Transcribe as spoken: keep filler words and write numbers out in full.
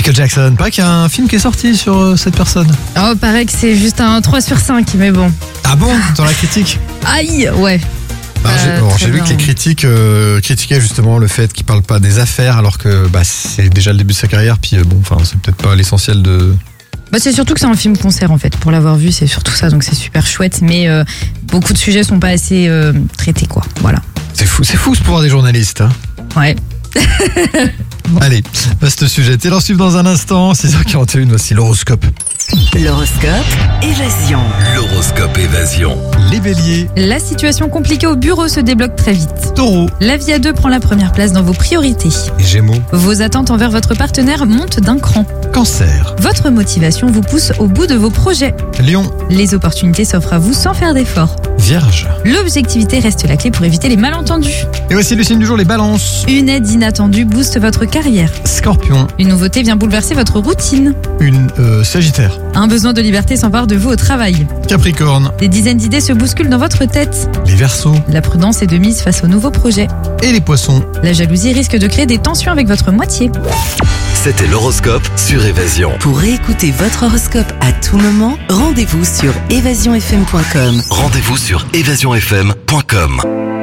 Michael Jackson, pas qu'il y a un film qui est sorti sur euh, cette personne. Oh, paraît que c'est juste un trois sur cinq, mais bon. Ah bon? Dans la critique? Aïe, ouais. Bah, j'ai, Euh, alors, très j'ai vu bien. que les critiques euh, critiquaient justement le fait qu'il parle pas des affaires, alors que bah, c'est déjà le début de sa carrière, puis euh, bon, enfin, c'est peut-être pas l'essentiel de... Bah, c'est surtout que c'est un film concert en fait. Pour l'avoir vu, c'est surtout ça, donc c'est super chouette. Mais euh, beaucoup de sujets sont pas assez euh, traités, quoi. Voilà. C'est fou, c'est fou ce pouvoir des journalistes, hein. Ouais. Allez, vaste sujet. Et l'en suivre dans un instant, six heures quarante et une, voici l'horoscope. L'horoscope Évasion. L'horoscope Évasion. Les béliers, La situation compliquée au bureau se débloque très vite. taureaux La vie à deux prend la première place dans vos priorités. et gémeaux, Vos attentes envers votre partenaire montent d'un cran. cancer, Votre motivation vous pousse au bout de vos projets. lion, Les opportunités s'offrent à vous sans faire d'efforts. vierge. L'objectivité reste la clé pour éviter les malentendus. Et voici le signe du jour, les balances. Une aide inattendue booste votre carrière. Scorpion, Une nouveauté vient bouleverser votre routine. une euh, sagittaire. Un besoin de liberté s'empare de vous au travail. Capricorne, Des dizaines d'idées se bousculent dans votre tête. les verseaux La prudence est de mise face aux nouveaux projets. et les poissons. La jalousie risque de créer des tensions avec votre moitié. C'était l'horoscope sur Évasion. Pour réécouter votre horoscope à tout moment, rendez-vous sur évasion f m point com. Rendez-vous sur évasion f m point com.